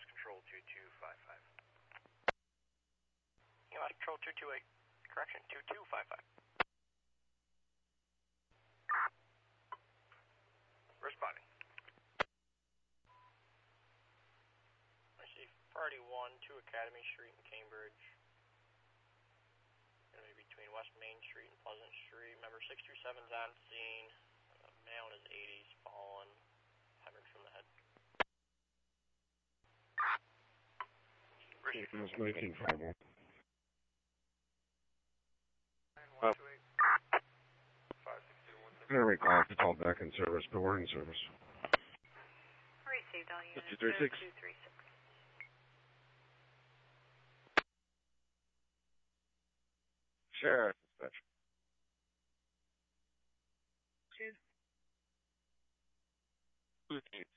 EMS Control 2255. EMS Control 228, correction, 2255. Responding. I see Priority 1, 2 Academy Street in Cambridge. Going to be between West Main Street and Pleasant Street. Member 627's on scene. Male in his 80s, fallen, hemorrhage from the head. It was 1951. I'm going to recall if it's all back in service, but we're in service. Received all units. 236. 236. Sheriff, dispatch. 2. 2.